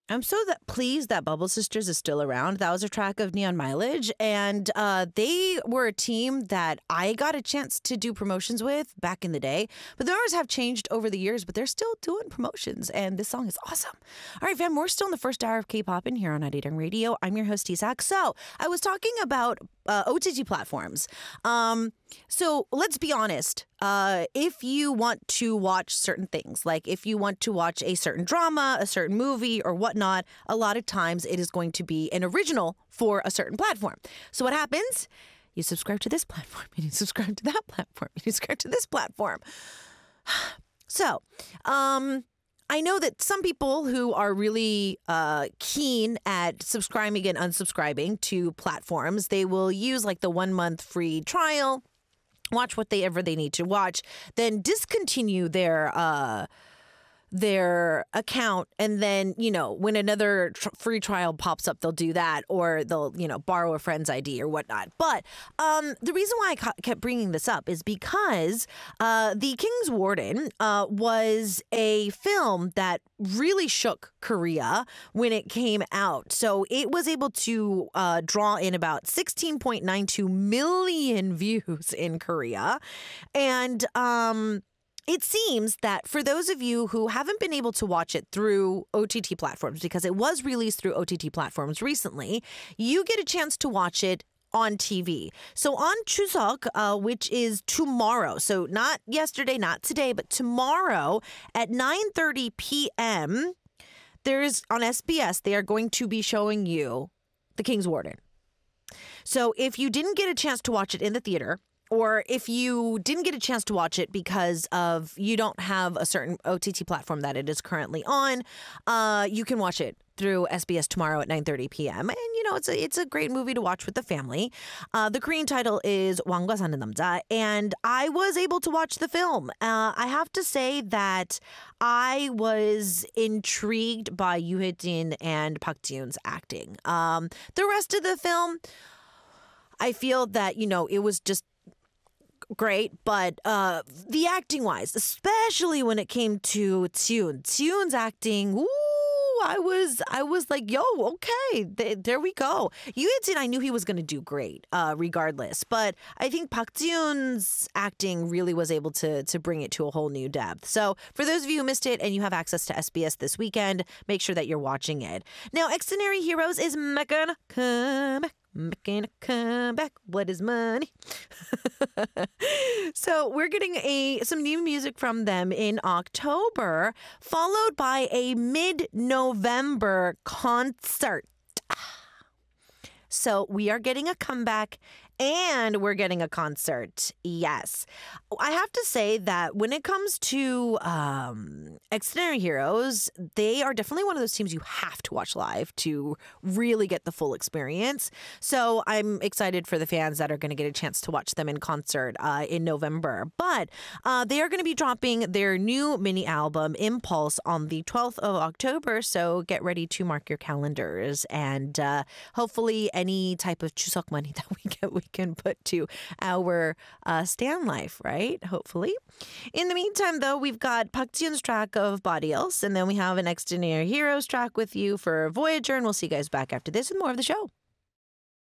I'm so pleased that Bubble Sisters is still around. That was a track of Neon Mileage, and they were a team that I got a chance to do promotions with back in the day. But the owners have changed over the years, but they're still doing promotions, and this song is awesome. All right, fam, we're still in the first hour of K-pop in here on Arirang Radio. I'm your host, Isak. So I was talking about OTT platforms. So let's be honest. If you want to watch certain things, like if you want to watch a certain drama, a certain movie or whatnot, a lot of times it is going to be an original for a certain platform. So what happens? You subscribe to this platform, and you subscribe to that platform, and you subscribe to this platform. So, I know that some people who are really keen at subscribing and unsubscribing to platforms, they will use like the 1 month free trial, watch whatever they need to watch, then discontinue their account, and then, you know, when another free trial pops up, they'll do that, or they'll, you know, borrow a friend's ID or whatnot. But the reason why I kept bringing this up is because The King's Warden was a film that really shook Korea when it came out. So it was able to draw in about 16.92 million views in Korea. And it seems that for those of you who haven't been able to watch it through OTT platforms, because it was released through OTT platforms recently, you get a chance to watch it on TV. So on Chuseok, which is tomorrow, so not yesterday, not today, but tomorrow at 9:30 p.m., there's on SBS, they are going to be showing you The King's Warden. So if you didn't get a chance to watch it in the theater, or if you didn't get a chance to watch it because of you don't have a certain OTT platform that it is currently on, you can watch it through SBS tomorrow at 9:30 p.m. And, you know, it's a great movie to watch with the family. The Korean title is 왕과 사는 남자, and I was able to watch the film. I have to say that I was intrigued by Yoo Hae-jin and Park Ji-yoon's acting. The rest of the film, I feel that, you know, it was just great, but the acting wise, especially when it came to Jiyoon's acting, ooh, I was like, yo, okay, there we go. Yoo Hae-jin, I knew he was going to do great, regardless, but I think Park Ji-yoon's acting really was able to bring it to a whole new depth. So for those of you who missed it and you have access to SBS this weekend, make sure that you're watching it. Now, Extraordinary Heroes is making a comeback. What is money? So we're getting some new music from them in October, followed by a mid-November concert. So we are getting a comeback and we're getting a concert. Yes. I have to say that when it comes to Extraordinary Heroes, they are definitely one of those teams you have to watch live to really get the full experience. So I'm excited for the fans that are going to get a chance to watch them in concert in November. But they are going to be dropping their new mini album, Impulse, on the 12th of October. So get ready to mark your calendars. And hopefully any type of Chuseok money that we get, we can put to our stan life, right? Hopefully. In the meantime, though, we've got Park Ji-yoon's track of Body Else, and then we have an Extraordinary Heroes track with you for Voyager, and we'll see you guys back after this with more of the show.